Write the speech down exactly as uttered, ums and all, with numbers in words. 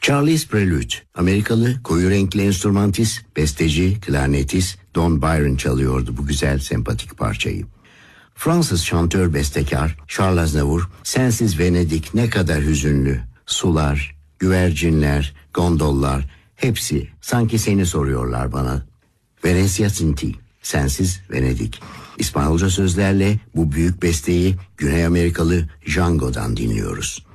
Charles Prelude, Amerikalı koyu renkli enstrümantist, besteci, klarnetist Don Byron çalıyordu bu güzel sempatik parçayı. Fransız şantör bestekar Charles Aznavour, sensiz Venedik ne kadar hüzünlü, sular, güvercinler, gondollar, hepsi sanki seni soruyorlar bana. Venezia sin ti, sensiz Venedik. İspanyolca sözlerle bu büyük besteyi Güney Amerikalı Django'dan dinliyoruz.